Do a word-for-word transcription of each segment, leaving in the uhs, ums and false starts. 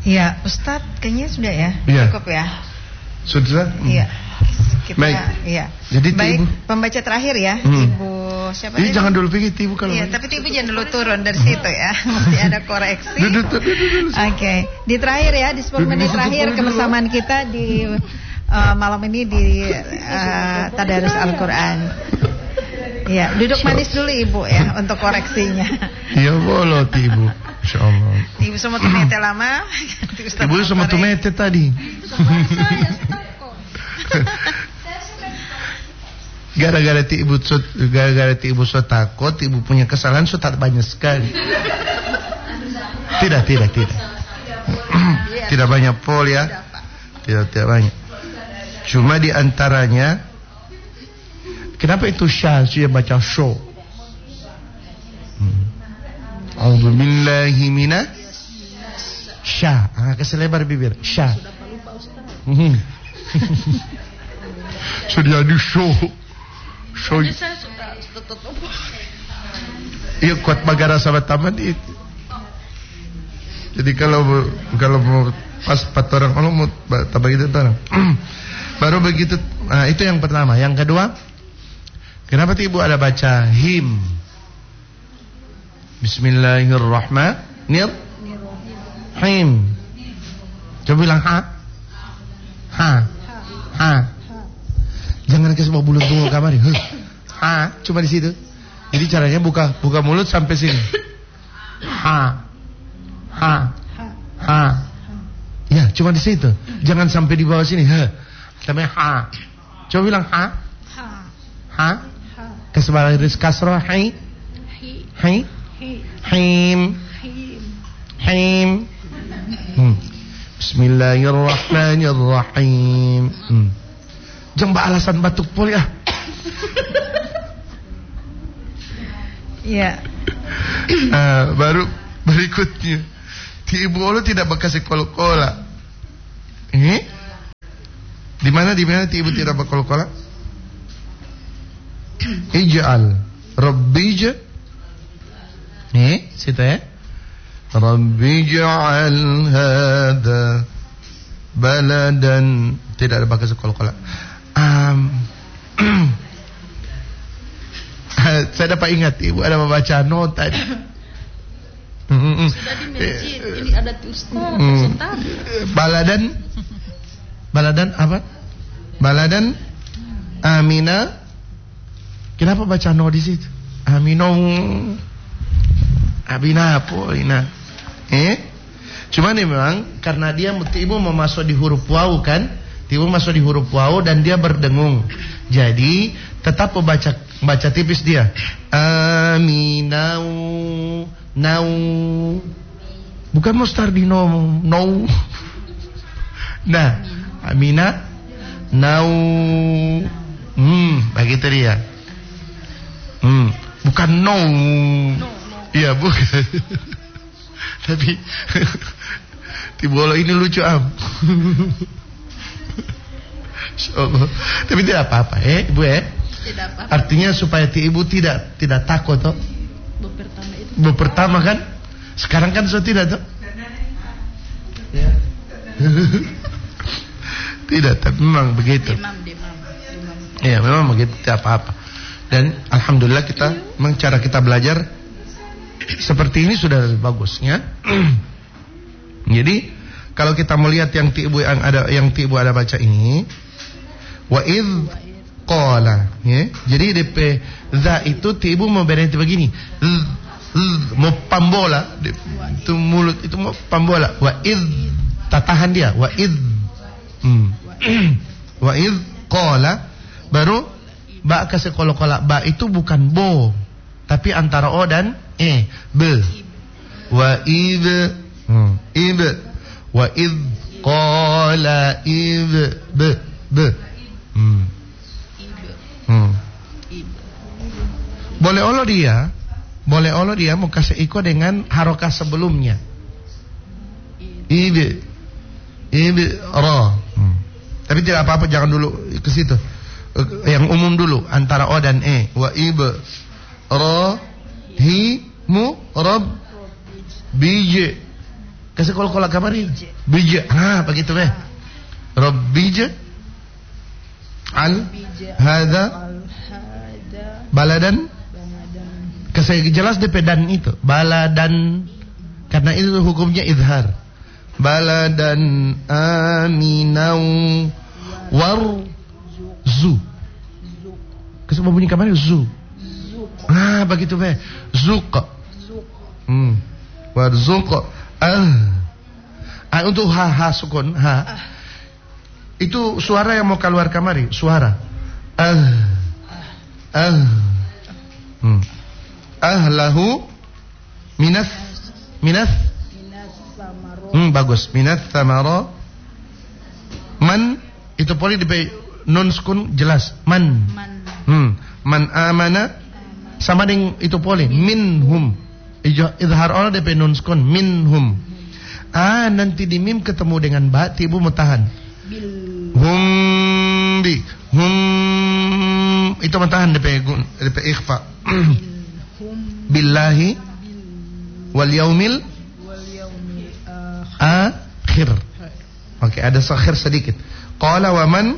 Iya, Ustadz kayaknya sudah ya, ya. Cukup ya. Sudah? Iya. Kita, baik. Iya. Jadi baik, Ibu pembaca terakhir ya, hmm. Ibu siapa? Jadi jangan dulu pikir Ibu kalau. Iya, tapi Ibu jangan dulu turun dari situ ya. Mesti ada koreksi. Oke, okay. Di terakhir ya, di sepuluh menit terakhir kebersamaan kita di uh, malam ini di uh, Tadarus Al-Qur'an. Iya, duduk manis dulu Ibu ya untuk koreksinya. Iya, boleh Ibu. Insyaallah. Ibu sama tumete lama. Ibu sama tumete tadi. Gara-gara ti ibu gara-gara ti ibu so takut, ibu punya kesalahan so tak banyak sekali. Tidak, tidak, tidak. Tidak banyak pol ya. Tidak, tidak banyak. Cuma di antaranya, kenapa itu syah dia baca show? A'udzu billahi minas syah. Ah, keselebar bibir. Syah. Hmm. Sudah di show. Show. Iya, kuat bagara sahabat taman itu. Jadi kalau kalau mau pas empat orang kalau mau tambah gitu orang. Baru begitu. Nah, itu yang pertama. Yang kedua, kenapa Ibu ada baca him? Bismillahirrahmanirrahim. Him. Coba bilang ha. Ha. Ha. Jangan ke sebuah bulu tunggu kamar. Ha, cuma di situ. Jadi caranya buka buka mulut sampai sini. Ha. Ha. Ha. Ya, cuma di situ. Jangan sampai di bawah sini. Ha. Sampai ha. Coba bilang ha. Ha. Ha. Kesebal iris kasroh hai. Hai. Him. Him. Hmm. Bismillahirrahmanirrahim. Hmm. Jangan alasan batuk pol ya. Iya. uh, baru berikutnya, ti ibu lo tidak bekas kol-kola. Ini di mana di mana ti ibu tidak berkol-kola? Ij'al Rabbij. Nih, situ ya. Rabbij'al hadza baladan, tidak ada bekas kol-kola. Um, saya dapat ingat Ibu ada membaca nota tadi. Sudah di masjid, ini ada Ustaz. Hmm. Baladan, baladan apa? Baladan Amina. Kenapa baca no di situ? Aminong, Abina apa? Ina. Eh? Cuma nih memang karena dia Ibu memasuk di huruf waw kan? Ibu masuk di huruf waw dan dia berdengung. Jadi tetap membaca baca tipis dia. Aminau nau. Bukan mustardino no. Nah, amina nau. Hmm, begitu dia. Hmm, bukan no. Iya, bukan. Tapi Tibolo ini lucu am. Allah. Tapi tidak apa-apa eh Ibu eh. Tidak apa-apa. Artinya supaya ti Ibu tidak tidak takut toh. Pertama itu. Pertama kan? Sekarang kan sudah tidak toh? Ya. Tidak, tapi memang begitu. Demam, demam, demam. Iya, memang begitu, tidak apa-apa. Dan alhamdulillah kita memang cara kita belajar seperti ini sudah bagus ya. Jadi kalau kita melihat yang ti Ibu yang ada yang ti Ibu ada baca ini, wa idh qala ya. Jadi D P za itu ti Ibu mau berhenti begini. Z, z, mau pambola itu mulut itu mau pambola. Wa idh tatahan dia wa idh. Hmm. Wa idh qala baru ba kasih kol-kola. Ba itu bukan bo tapi antara o dan e. Be. Wa idh hmm. ib wa idh qala idh be be. Hmm. Hmm. Boleh olo dia, boleh olo dia mau kasih iko dengan harokah sebelumnya. Ibe, ibe ra. Hmm. Tapi tidak apa-apa, jangan dulu ke situ. Yang umum dulu antara o dan e. Wa ibe ra hi mu rab bije. Kasih kol-kolak kamari. Bija. Ah, begitu weh. Rabbija al hadza baladan. Kasih jelas D P dan itu. Baladan. Karena itu hukumnya izhar. Baladan aminau warzu. Kasih bunyi kamari zu. Ah, begitu weh. Zuq. Hmm. Warzuq. Ah. Ah, untuk ha ha sukun ha. Itu suara yang mau keluar kamari, suara. Ah. Ah. Hmm. Ahlahu minas minas Hmm, bagus. Minas samara. Man itu poli di nun sukun jelas. Man. Hmm. Man amana sama dengan itu poli minhum. Izhar Allah D P nun sukun minhum. Ah, nanti di mim ketemu dengan ba, ibu mutahan. Hum bi hum itu mutahan D P D P ikhfa. Billahi wal yaumil akhir. Oke, ada sakhir sedikit. Qala wa man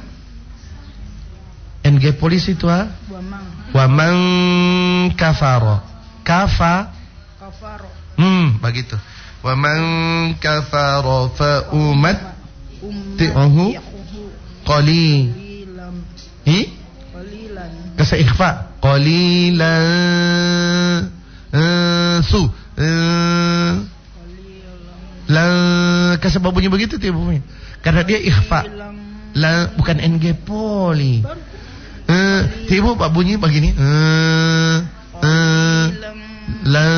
N G polisi itu ah. Wa man kafara. Kafa Kafaro. Hmm, begitu. Wa man kafara fa umat ti'uhu qalilan. Hi? Qalilan. Kasa ikhfa. Qalilan. Uh, su. Uh, la kasa bunyi begitu tuh bunyi. Karena dia ikhfa. La bukan N G poli. Eh, uh, ibu pak bunyi begini. Eh, uh, eh uh, la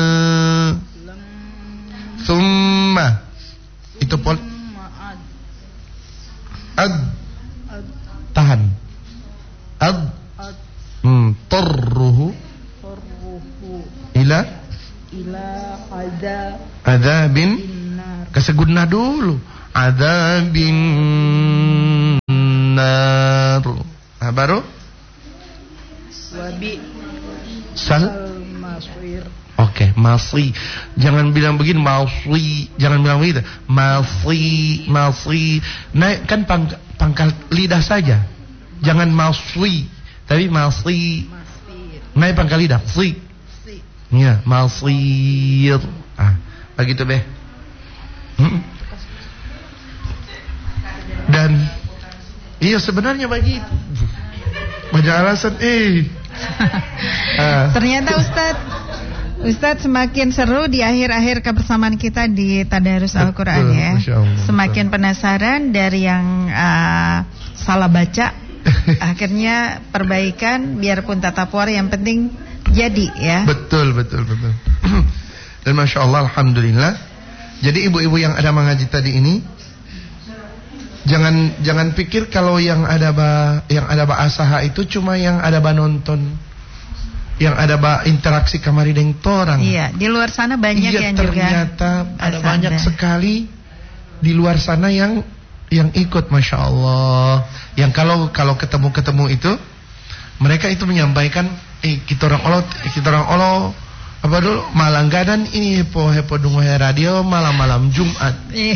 summa itu pol ad tahan ad hmm tarruhu ila ila ada adzabin kesegunna dulu adzabin nar. Nah, baru wabi sal Oke, okay, masri. Jangan bilang begini masri, jangan bilang begitu. Masri, masri. Naik kan pang, pangkal lidah saja. Jangan masri, tapi masri. Naik pangkal lidah. Sri. Iya, masri. Ah, begitu be. Hmm. Dan iya sebenarnya begitu. Banyak alasan eh. ah. Ternyata Ustadz Ustadz semakin seru di akhir-akhir kebersamaan kita di Tadarus Al-Quran ya. Semakin penasaran dari yang uh, salah baca. Akhirnya perbaikan biarpun tatapwar yang penting jadi ya. Betul, betul, betul. Dan Masya Allah, Alhamdulillah. Jadi ibu-ibu yang ada mengaji tadi ini, Jangan jangan pikir kalau yang ada ba yang ada ba asaha itu cuma yang ada ba nonton. Yang ada bah, interaksi kamari dengan orang. Iya, di luar sana banyak iya, yang ternyata juga ada banyak sekali di luar sana yang yang ikut, Masya Allah. Yang kalau kalau ketemu-ketemu itu mereka itu menyampaikan, eh kita orang Allah, kita orang Allah apa dulu malanggadan ini hepo hepo dungu radio malam-malam Jumat. Iya.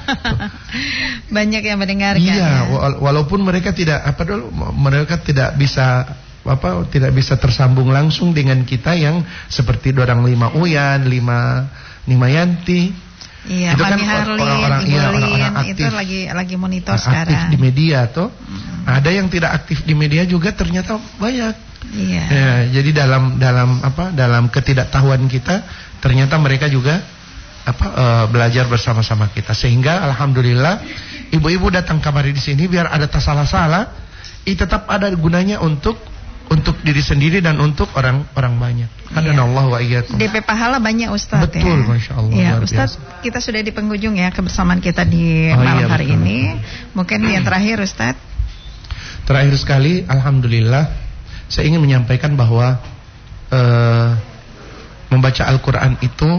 Banyak yang mendengarkan. Iya, ya. Walaupun mereka tidak apa dulu mereka tidak bisa apa tidak bisa tersambung langsung dengan kita yang seperti orang lima Uyan, lima lima Yanti. Iya, itu kan orang-orang iya, orang-orang aktif itu lagi lagi monitor aktif sekarang. Aktif di media tuh. Hmm. Ada yang tidak aktif di media juga ternyata banyak. Iya. Ya, jadi dalam dalam apa dalam ketidaktahuan kita ternyata mereka juga apa uh, belajar bersama-sama kita sehingga alhamdulillah ibu-ibu datang kamari di sini biar ada tak salah-salah, ini tetap ada gunanya untuk untuk diri sendiri dan untuk orang-orang banyak. Hadanallah wa iyyakum. D P pahala banyak Ustaz. Betul, ya. Masya Allah. Ya, Ustaz, kita sudah di penghujung ya kebersamaan kita di oh, malam iya, hari betul, ini. betul. Mungkin yang terakhir Ustaz. Terakhir sekali, alhamdulillah, saya ingin menyampaikan bahwa uh, membaca Al-Quran itu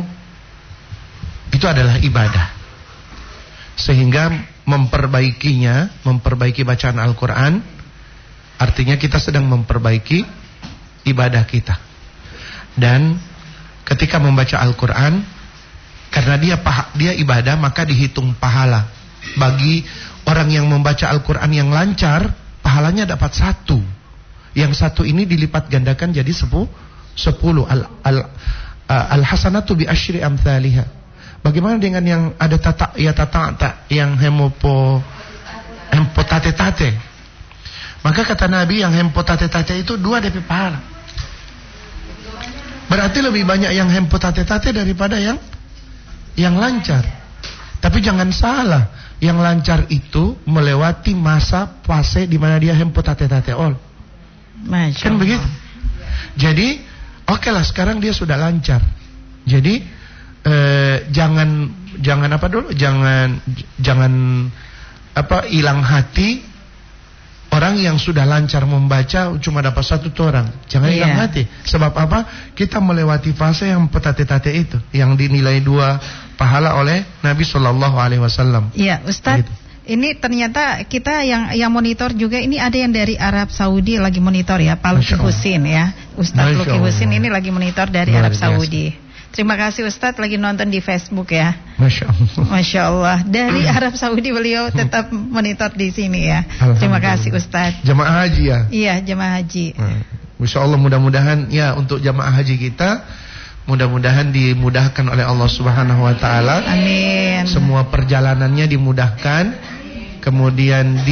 itu adalah ibadah. Sehingga memperbaikinya, memperbaiki bacaan Al-Quran, artinya kita sedang memperbaiki ibadah kita. Dan ketika membaca Al-Quran, Karena dia paha, dia ibadah maka dihitung pahala. Bagi orang yang membaca Al-Quran yang lancar, pahalanya dapat satu. Yang satu ini dilipat gandakan jadi sepuluh. Sepuluh. Al, al, al hasanatu bi asyri amthaliha. Bagaimana dengan yang ada tata ya tata tak yang hemopo hempotate tate? Maka kata Nabi yang hempotate tate itu dua D P pahala. Berarti lebih banyak yang hempotate tate daripada yang yang lancar. Tapi jangan salah, yang lancar itu melewati masa fase di mana dia hempotate tate all. Masya Kan Allah. begitu. Jadi, oke lah sekarang dia sudah lancar. Jadi Eh, jangan jangan apa dulu jangan jangan apa hilang hati orang yang sudah lancar membaca cuma dapat satu tuh orang, jangan Iya. hilang hati. Sebab apa? Kita melewati fase yang petate-tate itu yang dinilai dua pahala oleh Nabi Shallallahu Alaihi Wasallam. Iya, Ustadz. Gitu. Ini ternyata kita yang yang monitor juga ini ada yang dari Arab Saudi lagi monitor ya, Pak Luki Husin ya, Ustadz Masya Luki Allah. Husin ini lagi monitor dari Luar Arab biasa. Saudi. Terima kasih Ustadz lagi nonton di Facebook ya. Masya Allah. Masya Allah. Dari Arab Saudi beliau tetap monitor di sini ya. Terima kasih Ustadz. Jamaah haji ya. Iya, jemaah haji. Nah, Masya Allah, mudah-mudahan ya untuk jamaah haji kita, mudah-mudahan dimudahkan oleh Allah Subhanahu Wa Taala. Amin. Semua perjalanannya dimudahkan, kemudian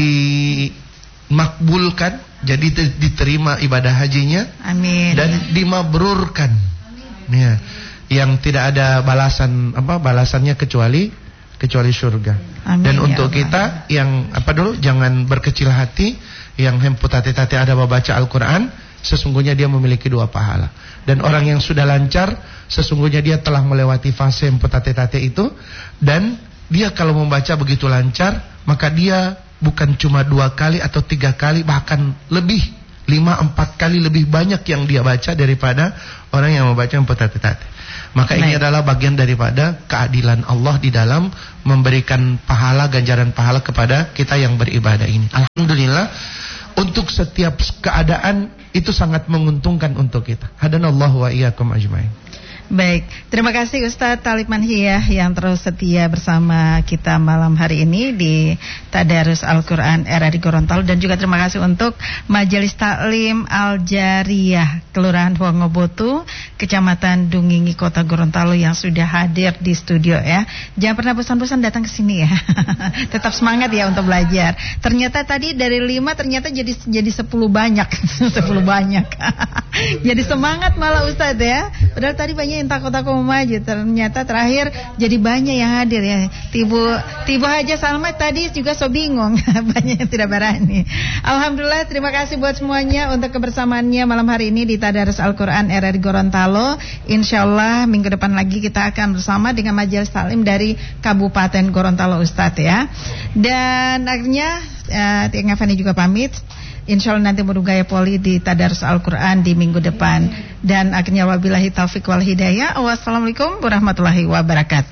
dimakbulkan, jadi diterima ibadah hajinya. Amin. Dan dimabrurkan. Ya. Yang tidak ada balasan apa balasannya kecuali kecuali surga. Amin, Dan ya untuk Allah. kita yang apa dulu jangan berkecil hati, yang hempotate-tate ada membaca Al-Qur'an, sesungguhnya dia memiliki dua pahala. Dan orang yang sudah lancar, sesungguhnya dia telah melewati fase hempotate-tate itu, dan dia kalau membaca begitu lancar, maka dia bukan cuma dua kali atau tiga kali, bahkan lebih lima empat kali lebih banyak yang dia baca daripada orang yang membaca hempotate-tate. Maka ini Baik. adalah bagian daripada keadilan Allah di dalam memberikan pahala, ganjaran pahala kepada kita yang beribadah ini. Alhamdulillah, untuk setiap keadaan itu sangat menguntungkan untuk kita. Hadanallahu wa iyyakum ajmain. Baik, terima kasih Ustadz Talib Manhiyah yang terus setia bersama kita malam hari ini di Tadarus Al-Quran R R I Gorontalo. Dan juga terima kasih untuk Majelis Taklim Al-Jariyah Kelurahan Wongobotu, Kecamatan Dungingi, Kota Gorontalo yang sudah hadir di studio ya. Jangan pernah bosan-bosan datang ke sini ya. Tetap semangat ya untuk belajar. Ternyata tadi dari lima ternyata jadi jadi sepuluh banyak. sepuluh banyak. Jadi semangat malah Ustadz ya. Padahal tadi banyak yang takut-takut mau maju, ternyata terakhir jadi banyak yang hadir ya. Tibu Tibu Haja Salma tadi juga so bingung. Banyak yang tidak berani. Alhamdulillah, terima kasih buat semuanya untuk kebersamaannya malam hari ini di Tadarus Al-Quran R R I Gorontalo. Insyaallah minggu depan lagi kita akan bersama dengan Majelis Taklim dari Kabupaten Gorontalo Ustadz ya. Dan akhirnya uh, Tiang Fani juga pamit. Insya Allah nanti Murugaya Poli di Tadarus Al-Quran di minggu depan. Dan akhirnya wabillahi taufiq wal hidayah. Wassalamualaikum warahmatullahi wabarakatuh.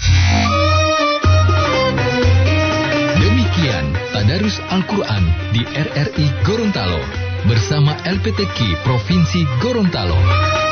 Demikian Tadarus Al-Quran di R R I Gorontalo bersama L P T Q Provinsi Gorontalo.